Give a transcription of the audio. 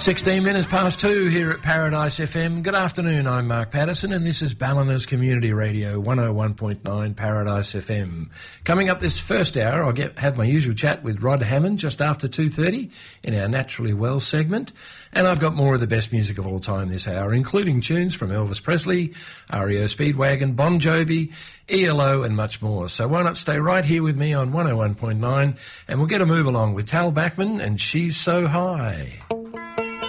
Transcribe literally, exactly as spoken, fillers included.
sixteen minutes past two here at Paradise F M. Good afternoon, I'm Mark Patterson and this is Ballina's Community Radio, one oh one point nine Paradise F M. Coming up this first hour, I'll get have my usual chat with Rod Hammond just after two thirty in our Naturally Well segment. And I've got more of the best music of all time this hour, including tunes from Elvis Presley, R E O Speedwagon, Bon Jovi, E L O and much more. So why not stay right here with me on one oh one point nine and we'll get a move along with Tal Bachman and She's So High.